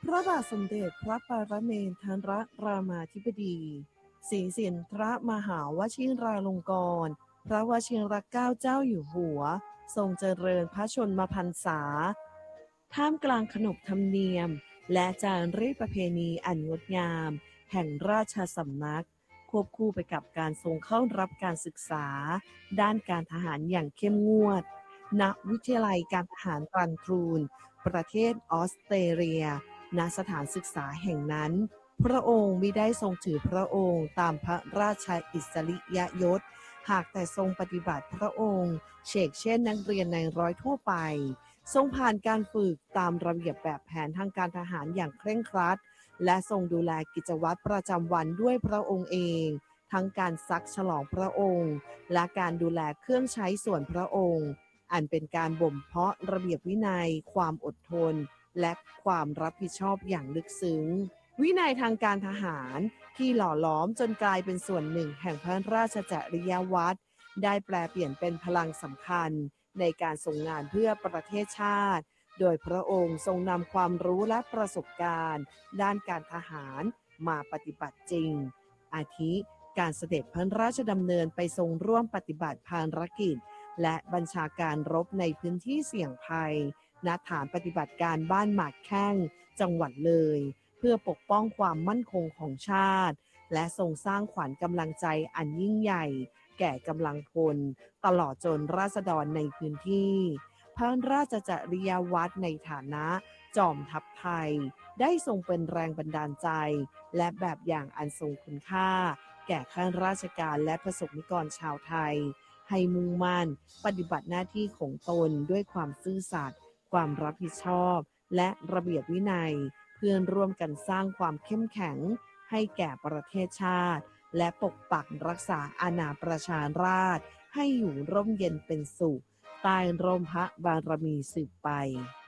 พระบาทสมเด็จพระปรเมนทรรามาธิบดีศรีสินธรมหาวชิราลงกรณ์พระวชิรเกล้าเจ้าอยู่หัวทรงเจริญพระชนมพรรษาท่ามกลางขนบธรรมเนียมและจารีตประเพณีอันงดงามแห่งราชสำนักควบคู่ไปกับการทรงเข้ารับการศึกษาด้านการทหารอย่างเข้มงวดณวิทยาลัยการทหารตรันทรูนประเทศออสเตรเลียณสถานศึกษาแห่งนั้นพระองค์มิได้ทรงถือพระองค์ตามพระราชอิสริยยศหากแต่ทรงปฏิบัติพระองค์เฉกเช่นนักเรียนในร้อยทั่วไปทรงผ่านการฝึกตามระเบียบแบบแผนทางการทหารอย่างเคร่งครัดและทรงดูแลกิจวัตรประจำวันด้วยพระองค์เองทั้งการซักฉลองพระองค์และการดูแลเครื่องใช้ส่วนพระองค์อันเป็นการบ่มเพาะระเบียบวินัยความอดทนและความรับผิดชอบอย่างลึกซึ้งวินัยทางการทหารที่หล่อหลอมจนกลายเป็นส่วนหนึ่งแห่งพระราชจริยวัตรได้แปลเปลี่ยนเป็นพลังสำคัญในการทรงงานเพื่อประเทศชาติโดยพระองค์ทรงนำความรู้และประสบการณ์ด้านการทหารมาปฏิบัติจริงอาทิการเสด็จพระราชดำเนินไปทรงร่วมปฏิบัติภารกิจและบัญชาการรบในพื้นที่เสี่ยงภัยณฐานปฏิบัติการบ้านหมากแข้งจังหวัดเลยเพื่อปกป้องความมั่นคงของชาติและทรงสร้างขวัญกำลังใจอันยิ่งใหญ่แก่กำลังพลตลอดจนราษฎรในพื้นที่พระราชจริยวัตรในฐานะจอมทัพไทยได้ทรงเป็นแรงบันดาลใจและแบบอย่างอันทรงคุณค่าแก่ข้าราชการและประสบนิกรชาวไทยให้มุ่งมั่นปฏิบัติหน้าที่ของตนด้วยความซื่อสัตย์ความรับผิดชอบและระเบียบวินัยเพื่อร่วมกันสร้างความเข้มแข็งให้แก่ประเทศชาติและปกปักรักษาอาณาประชาราษฎร์ให้อยู่ร่มเย็นเป็นสุขใต้ร่มพระบารมีสืบไป